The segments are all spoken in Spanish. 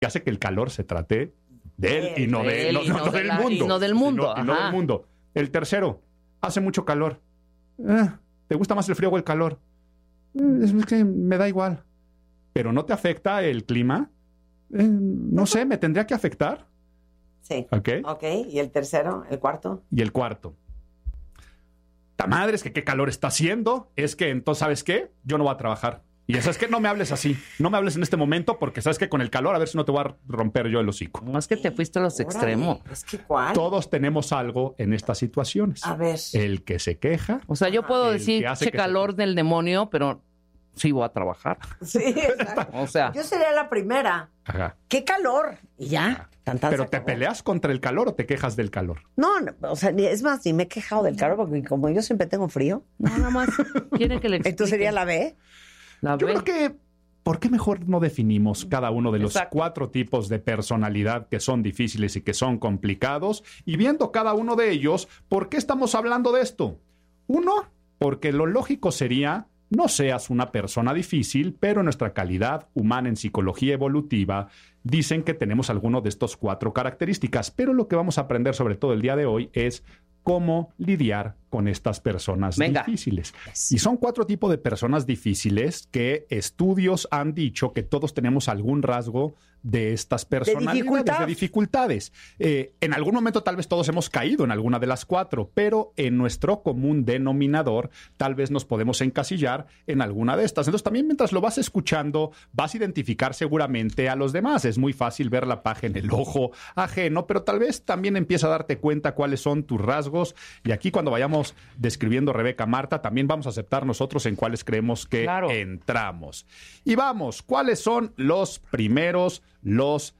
que hace que el calor se trate de él y no del mundo. Y no del mundo. Y no del mundo. El tercero, hace mucho calor. ¿Te gusta más el frío o el calor? Es que me da igual. ¿Pero no te afecta el clima? No sé, ¿me tendría que afectar? Sí. Ok. ¿Y el tercero? ¿El cuarto? Y el cuarto. ¡Ta madre! Es que qué calor está haciendo. Es que entonces, ¿sabes qué? Yo no voy a trabajar. Y eso es que no me hables así. No me hables en este momento porque sabes que con el calor a ver si no te voy a romper yo el hocico. No, es que te fuiste a los extremos. Es que ¿cuál? Todos tenemos algo en estas situaciones. A ver. El que se queja. O sea, yo puedo El decir que hace ese que calor del demonio, pero sí voy a trabajar. Sí, exacto. O sea, Yo sería la primera. Ajá. ¡Qué calor! Y ya. ¿Pero te peleas contra el calor o te quejas del calor? No, o sea, es más, ni me he quejado del calor porque como yo siempre tengo frío. nada más quiere que le explique. Entonces sería la B. Yo creo que, ¿por qué mejor no definimos cada uno de los Exacto. 4 tipos de personalidad que son difíciles y que son complicados? Y viendo cada uno de ellos, ¿por qué estamos hablando de esto? 1, porque lo lógico sería, no seas una persona difícil, pero nuestra calidad humana en psicología evolutiva dicen que tenemos alguno de estos 4 características. Pero lo que vamos a aprender sobre todo el día de hoy es cómo lidiar con estas personas difíciles. Y son 4 tipos de personas difíciles que estudios han dicho que todos tenemos algún rasgo de estas personalidades, de dificultades. En algún momento tal vez todos hemos caído en alguna de las 4, pero en nuestro común denominador tal vez nos podemos encasillar en alguna de estas. Entonces también mientras lo vas escuchando vas a identificar seguramente a los demás. Es muy fácil ver la paja en el ojo ajeno, pero tal vez también empieza a darte cuenta cuáles son tus rasgos. Y aquí cuando vayamos describiendo Rebeca, Marta, también vamos a aceptar nosotros en cuáles creemos que entramos. Y vamos, ¿cuáles son los primeros? Los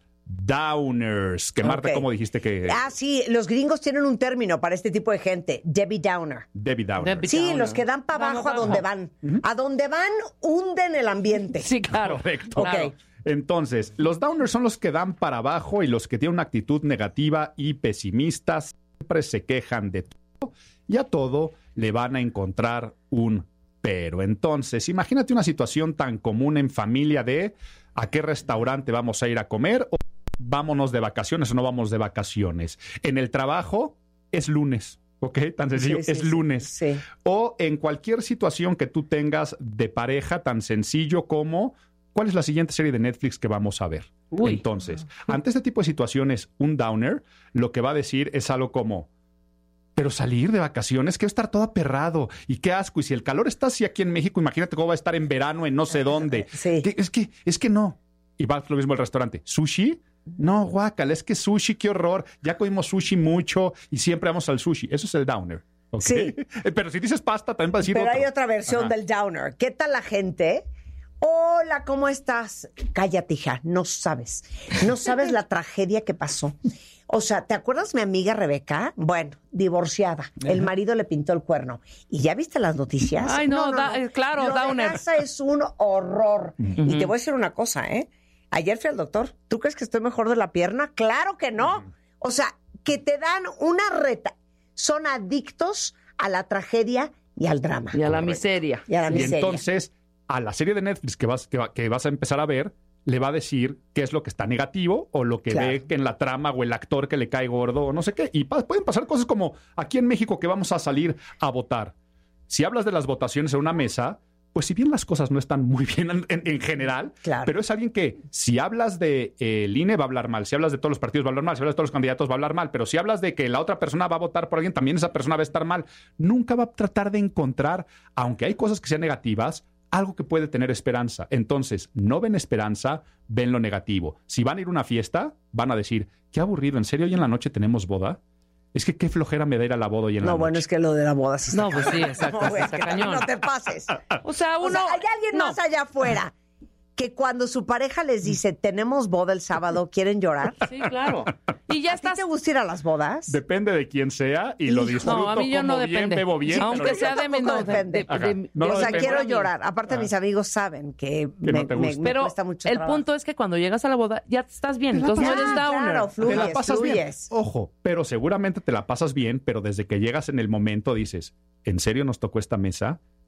downers. Que Marta, ¿cómo dijiste que...? Sí, los gringos tienen un término para este tipo de gente. Debbie Downer. Debbie Downer. Sí, los que dan para abajo a donde van. A donde van, hunden el ambiente. Sí, claro. Correcto. Ok. Entonces, los downers son los que dan para abajo y los que tienen una actitud negativa y pesimista. Siempre se quejan de todo y a todo le van a encontrar un pero. Entonces, imagínate una situación tan común en familia de ¿a qué restaurante vamos a ir a comer? O vámonos de vacaciones o no vamos de vacaciones. En el trabajo es lunes, ¿ok? Tan sencillo, es lunes. Sí. O en cualquier situación que tú tengas de pareja, tan sencillo como ¿cuál es la siguiente serie de Netflix que vamos a ver? Uy. Entonces, ante este tipo de situaciones, un downer lo que va a decir es algo como pero salir de vacaciones, quiero estar todo aperrado y qué asco. Y si el calor está así aquí en México, imagínate cómo va a estar en verano en no sé dónde. Sí. Es que no. Y va lo mismo el restaurante. ¿Sushi? No, guácala, es que sushi, qué horror. Ya comimos sushi mucho y siempre vamos al sushi. Eso es el downer. ¿Okay? Sí. Pero si dices pasta, también va a decir Pero otro. hay otra versión del downer. ¿Qué tal la gente? Hola, ¿cómo estás? Cállate, hija, no sabes. No sabes la tragedia que pasó. O sea, ¿te acuerdas mi amiga Rebeca? Bueno, divorciada. El marido le pintó el cuerno. ¿Y ya viste las noticias? Ay, no. Claro, Lo downer. de casa es un horror. Y te voy a decir una cosa, ¿eh? Ayer fui al doctor. ¿Tú crees que estoy mejor de la pierna? ¡Claro que no! O sea, que te dan una reta. Son adictos a la tragedia y al drama. Y a la miseria. Y a la Y miseria. entonces, a la serie de Netflix que vas a empezar a ver, le va a decir qué es lo que está negativo o lo que ve que en la trama o el actor que le cae gordo o no sé qué. Y pueden pasar cosas como aquí en México que vamos a salir a votar. Si hablas de las votaciones en una mesa, pues si bien las cosas no están muy bien en general, pero es alguien que si hablas de el INE va a hablar mal, si hablas de todos los partidos va a hablar mal, si hablas de todos los candidatos va a hablar mal, pero si hablas de que la otra persona va a votar por alguien, también esa persona va a estar mal. Nunca va a tratar de encontrar, aunque hay cosas que sean negativas, algo que puede tener esperanza. Entonces, no ven esperanza, ven lo negativo. Si van a ir a una fiesta, van a decir, qué aburrido, ¿en serio hoy en la noche tenemos boda? Es que qué flojera me da ir a la boda hoy en la noche. No, bueno, es que lo de la boda sí está No, pues sí, exacto. No, está que cañón. no te pases. O sea, uno... ¿hay alguien más allá afuera que cuando su pareja les dice, tenemos boda el sábado, quieren llorar? Sí, claro. Y ya ¿A ti te gusta ir a las bodas? Depende de quién sea y lo disfruto. No, a mí yo no como bien, depende. bebo bien. Aunque pero sea de tampoco depende. No, o sea, depende. quiero llorar. Aparte, mis amigos saben que no te gusta. me Pero cuesta mucho el trabajo. punto es que cuando llegas a la boda ya estás bien. Entonces no eres downer. Claro, te la fluyes, pasas bien. fluyes. Ojo, pero seguramente te la pasas bien, pero desde que llegas en el momento dices, ¿en serio nos tocó esta mesa?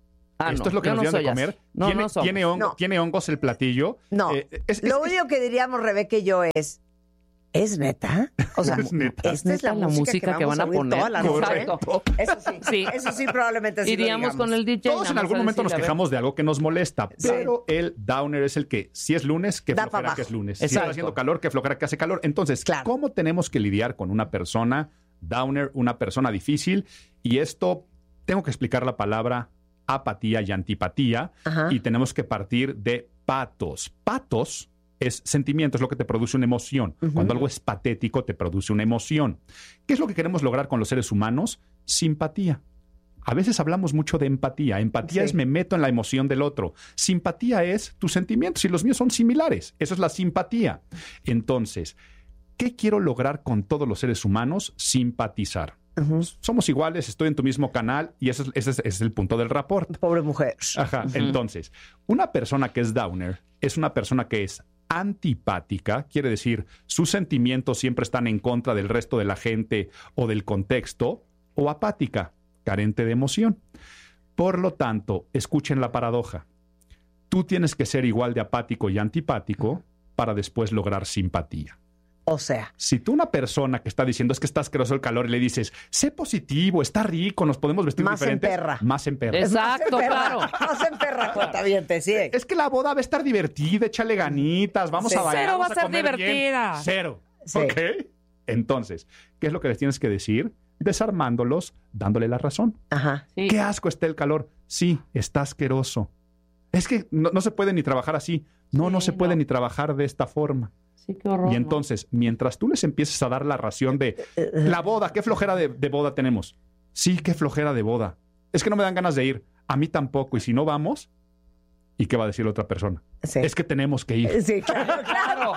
esto es lo que yo nos no dieron de soy comer. así. No, no somos. No. Tiene hongos el platillo. No, lo único que diríamos Rebeca y yo ¿es neta? O sea, Es neta. esta es la música que van a poner. poner toda la noche. Exacto. Eso sí, probablemente sí lo Iríamos digamos. con el DJ. Todos nada en más algún a momento nos decirle, a ver. quejamos de algo que nos molesta, Sí. pero el downer es el que, si es lunes, que Da pa' flojera abajo. que es lunes. Si está Exacto. haciendo calor, que flojera que hace calor. Entonces, Claro. ¿cómo tenemos que lidiar con una persona downer, una persona difícil? Y esto, tengo que explicar la palabra apatía y antipatía, Ajá. y tenemos que partir de patos. Patos es sentimiento, es lo que te produce una emoción. Cuando algo es patético, te produce una emoción. ¿Qué es lo que queremos lograr con los seres humanos? Simpatía. A veces hablamos mucho de empatía. Empatía Sí. es me meto en la emoción del otro. Simpatía es tus sentimientos y los míos son similares. Eso es la simpatía. Entonces, ¿qué quiero lograr con todos los seres humanos? Simpatizar. Somos iguales, estoy en tu mismo canal y ese es el punto del rapport. Pobre mujer. Ajá. Entonces, una persona que es downer es una persona que es antipática, quiere decir, sus sentimientos siempre están en contra del resto de la gente o del contexto, o apática, carente de emoción. Por lo tanto, escuchen la paradoja. Tú tienes que ser igual de apático y antipático para después lograr simpatía. O sea, Si tú una persona que está diciendo es que está asqueroso el calor y le dices, sé positivo, está rico, nos podemos vestir Más diferentes, emperra. más emperra. Exacto, claro. No se emperra, cuentaviente, sí. Es que la boda va a estar divertida, échale ganitas, vamos Sí. a bailar, Cero va vamos a ser comer bien. divertida. Cero. Sí. ¿Ok? Entonces, ¿qué es lo que les tienes que decir? Desarmándolos, dándole la razón. Ajá. Sí. Qué asco está el calor. Sí, está asqueroso. Es que no se puede ni trabajar así. No, Sí, no se puede no. ni trabajar de esta forma. Sí, qué horror. Y entonces, mientras tú les empieces a dar la ración de la boda, ¿qué flojera de boda tenemos? Sí, qué flojera de boda. Es que no me dan ganas de ir. A mí tampoco. Y si no vamos, ¿y qué va a decir la otra persona? Sí. Es que tenemos que ir. Sí, claro, claro.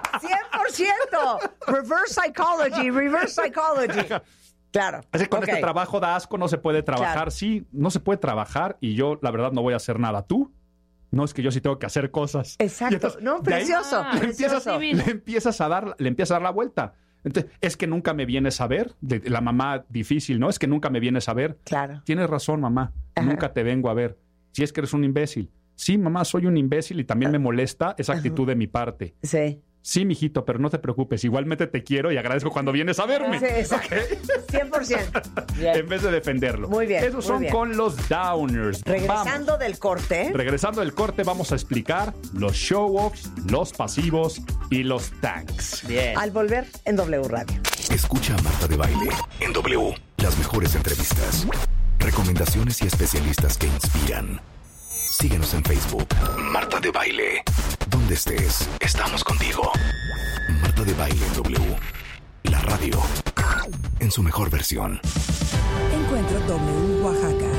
100%. Reverse psychology. Claro. Es que con Ok. este trabajo da asco, no se puede trabajar. Claro. Sí, no se puede trabajar y yo, la verdad, no voy a hacer nada. ¿Tú? No, es que yo sí tengo que hacer cosas. Exacto. Y entonces, No, de ahí precioso. Ah, le empiezas, precioso. divino. le empiezas a dar la vuelta. Entonces, es que nunca me vienes a ver. De la mamá difícil, ¿no? Es que nunca me vienes a ver. Claro. Tienes razón, mamá. Ajá. Nunca te vengo a ver. Si es que eres un imbécil. Sí, mamá, soy un imbécil y también me molesta esa actitud de mi parte. Sí. Sí, mijito, pero no te preocupes. Igualmente te quiero y agradezco cuando vienes a verme. Sí, exacto. 100%. Bien. En vez de defenderlo. Muy bien, Esos muy son bien. con los downers. Regresando del corte. Vamos. Regresando del corte, vamos a explicar los show-offs, los pasivos y los tanks. Bien. Al volver en W Radio. Escucha a Marta de Baile en W. Las mejores entrevistas, recomendaciones y especialistas que inspiran. Síguenos en Facebook. Marta de Baile. Donde estés, estamos contigo. Marta de Baile en W. La radio. En su mejor versión. Encuentro W Oaxaca.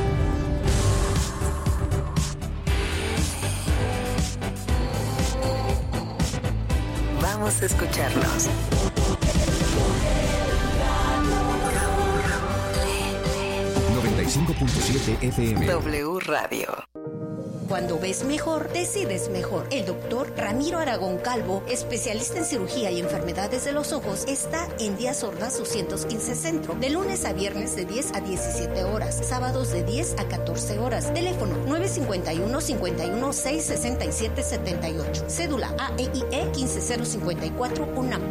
Vamos a escucharnos. FM. W Radio. Cuando ves mejor, decides mejor. El doctor Ramiro Aragón Calvo, especialista en cirugía y enfermedades de los ojos, está en Díaz Ordaz 215 Centro, de lunes a viernes de 10 a 17 horas, sábados de 10 a 14 horas. Teléfono 951-51-667-78. Cédula AEIE 15054 UNAM.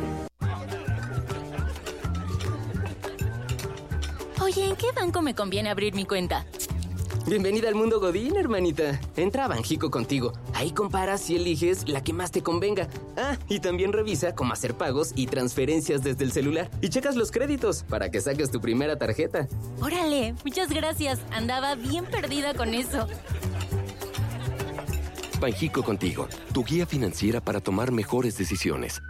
Oye, ¿en qué banco me conviene abrir mi cuenta? Bienvenida al mundo Godín, hermanita. Entra a Banjico contigo. Ahí comparas y eliges la que más te convenga. Ah, y también revisa cómo hacer pagos y transferencias desde el celular. Y checas los créditos para que saques tu primera tarjeta. Órale, muchas gracias. Andaba bien perdida con eso. Banjico contigo. Tu guía financiera para tomar mejores decisiones.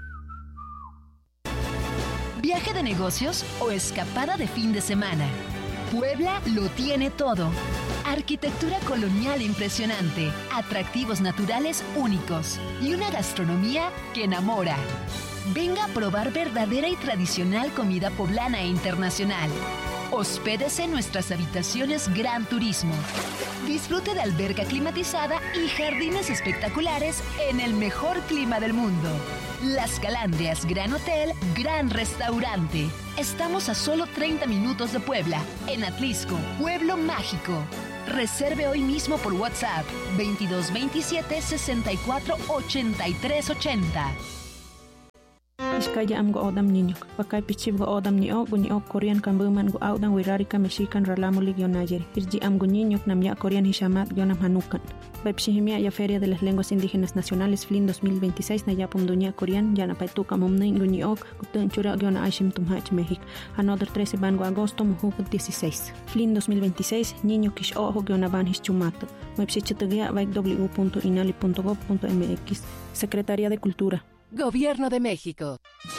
¿Viaje de negocios o escapada de fin de semana? Puebla lo tiene todo. Arquitectura colonial impresionante, atractivos naturales únicos y una gastronomía que enamora. Venga a probar verdadera y tradicional comida poblana e internacional. Hospédese en nuestras habitaciones Gran Turismo. Disfrute de alberca climatizada y jardines espectaculares en el mejor clima del mundo. Las Calandrias Gran Hotel, Gran Restaurante. Estamos a solo 30 minutos de Puebla, en Atlisco, Pueblo Mágico. Reserve hoy mismo por WhatsApp 2227 64 83 80. Iskaya am go odam niño, pakay pichib go odam ni o Korean kan buman go audan wirarika Mexican ralamu ligyon Niger. Irji am go niño namya Korean hishamat yonam hanukan. Bepshihimia ya Feria de las Lenguas Indígenas Nacionales FLIN 2026 na yapum dunia Korean yana paituka momnin go ni ok gutun chura yona aishim tumhach México. Another 13 ban go agosto muhuk 16. FLIN 2026 niño kish ojo yona ban hischumato. Website www.inali.gov.mx. Secretaría de Cultura. Gobierno de México.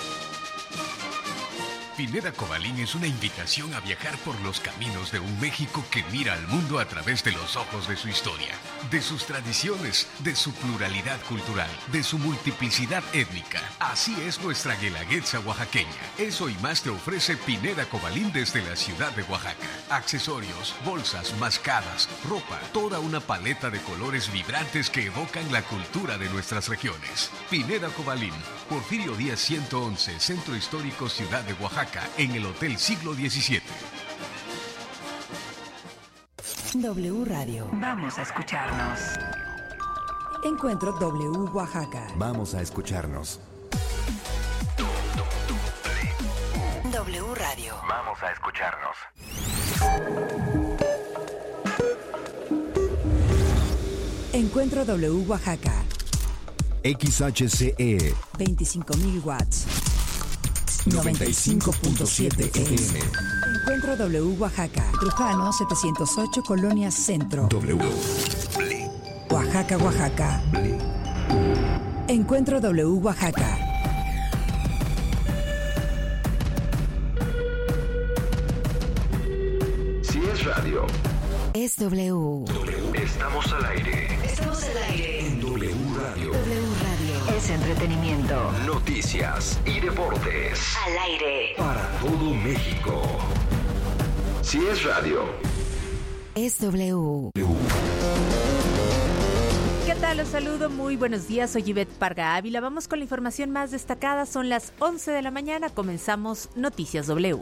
Pineda Cobalín es una invitación a viajar por los caminos de un México que mira al mundo a través de los ojos de su historia, de sus tradiciones, de su pluralidad cultural, de su multiplicidad étnica. Así es nuestra guelaguetza oaxaqueña. Eso y más te ofrece Pineda Cobalín desde la ciudad de Oaxaca. Accesorios, bolsas, mascadas, ropa, toda una paleta de colores vibrantes que evocan la cultura de nuestras regiones. Pineda Cobalín, Porfirio Díaz 111, Centro Histórico Ciudad de Oaxaca, en el Hotel Siglo XVII. W Radio. Vamos a escucharnos. Encuentro W Oaxaca. Vamos a escucharnos. W Radio. Vamos a escucharnos. Encuentro W Oaxaca. XHCE 25.000 watts. 95.7 FM. Encuentro W Oaxaca. Trujano 708 Colonia Centro. W. Oaxaca, Oaxaca. Encuentro W Oaxaca. Si es radio, Es W. estamos al aire. Estamos al aire. En W Radio. W Radio. Es entretenimiento. Noticias y deportes. Al aire. Para todo México. Si es radio. Es W. ¿Qué tal? Los saludo, muy buenos días, soy Ivette Parga Ávila. Vamos con la información más destacada, son las 11 de la mañana, comenzamos Noticias W.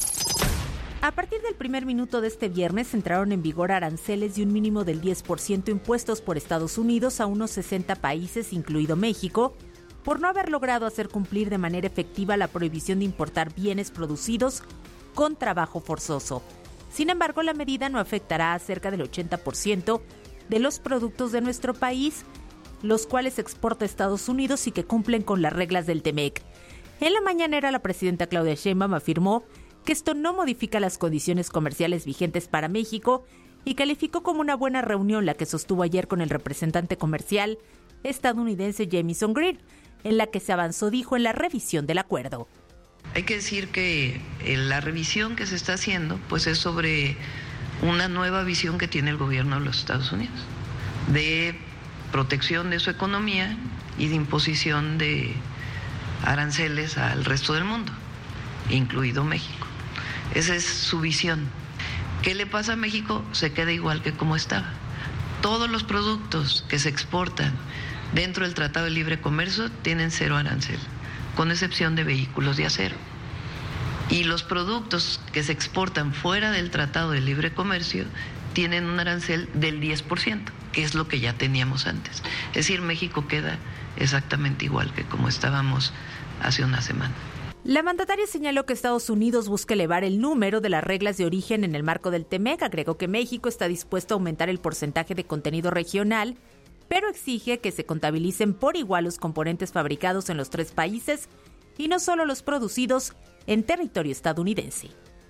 A partir del primer minuto de este viernes entraron en vigor aranceles de un mínimo del 10% impuestos por Estados Unidos a unos 60 países, incluido México, por no haber logrado hacer cumplir de manera efectiva la prohibición de importar bienes producidos con trabajo forzoso. Sin embargo, la medida no afectará a cerca del 80% de los productos de nuestro país, los cuales exporta a Estados Unidos y que cumplen con las reglas del TEMEC. En la mañanera, la presidenta Claudia Sheinbaum afirmó que esto no modifica las condiciones comerciales vigentes para México y calificó como una buena reunión la que sostuvo ayer con el representante comercial estadounidense Jamieson Greer, en la que se avanzó, dijo, en la revisión del acuerdo. Hay que decir que la revisión que se está haciendo pues es sobre una nueva visión que tiene el gobierno de los Estados Unidos de protección de su economía y de imposición de aranceles al resto del mundo, incluido México. Esa es su visión. ¿Qué le pasa a México? Se queda igual que como estaba. Todos los productos que se exportan dentro del Tratado de Libre Comercio tienen 0 arancel, con excepción de vehículos de acero. Y los productos que se exportan fuera del Tratado de Libre Comercio tienen un arancel del 10%, que es lo que ya teníamos antes. Es decir, México queda exactamente igual que como estábamos hace una semana. La mandataria señaló que Estados Unidos busca elevar el número de las reglas de origen en el marco del TEMEC. Agregó que México está dispuesto a aumentar el porcentaje de contenido regional, pero exige que se contabilicen por igual los componentes fabricados en los 3 países y no solo los producidos en territorio estadounidense.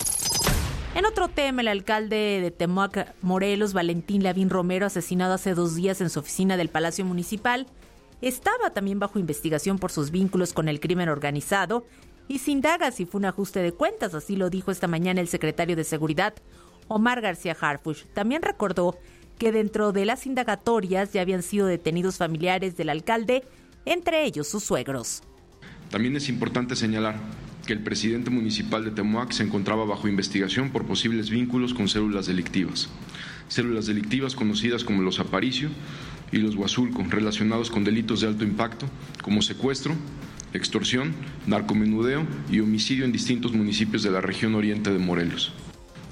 En otro tema, el alcalde de Temoac, Morelos, Valentín Lavín Romero, asesinado hace 2 días en su oficina del Palacio Municipal, estaba también bajo investigación por sus vínculos con el crimen organizado y se indaga si fue un ajuste de cuentas, así lo dijo esta mañana el secretario de Seguridad, Omar García Harfuch. También recordó que dentro de las indagatorias ya habían sido detenidos familiares del alcalde, entre ellos sus suegros. También es importante señalar que el presidente municipal de Temoac se encontraba bajo investigación por posibles vínculos con células delictivas conocidas como los Aparicio y los Huazulco, relacionados con delitos de alto impacto como secuestro, extorsión, narcomenudeo y homicidio en distintos municipios de la región oriente de Morelos.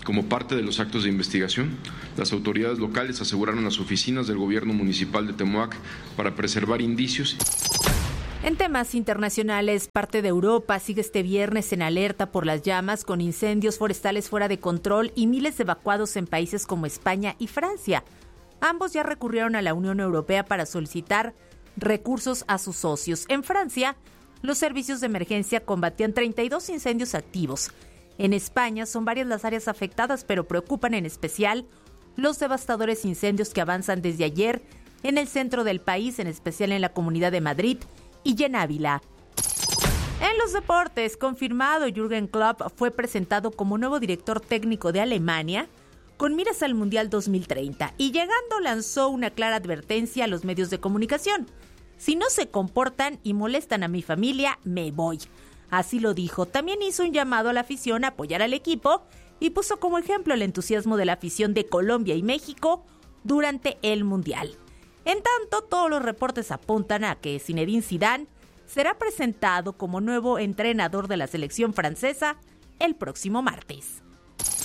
Como parte de los actos de investigación, las autoridades locales aseguraron las oficinas del gobierno municipal de Temoac para preservar indicios. En temas internacionales, parte de Europa sigue este viernes en alerta por las llamas, con incendios forestales fuera de control y miles de evacuados en países como España y Francia. Ambos ya recurrieron a la Unión Europea para solicitar recursos a sus socios. En Francia, los servicios de emergencia combatían 32 incendios activos. En España son varias las áreas afectadas, pero preocupan en especial los devastadores incendios que avanzan desde ayer en el centro del país, en especial en la Comunidad de Madrid y en Ávila. En los deportes, confirmado, Jürgen Klopp fue presentado como nuevo director técnico de Alemania con miras al Mundial 2030 y llegando lanzó una clara advertencia a los medios de comunicación. Si no se comportan y molestan a mi familia, me voy. Así lo dijo. También hizo un llamado a la afición a apoyar al equipo y puso como ejemplo el entusiasmo de la afición de Colombia y México durante el Mundial. En tanto, todos los reportes apuntan a que Zinedine Zidane será presentado como nuevo entrenador de la selección francesa el próximo martes.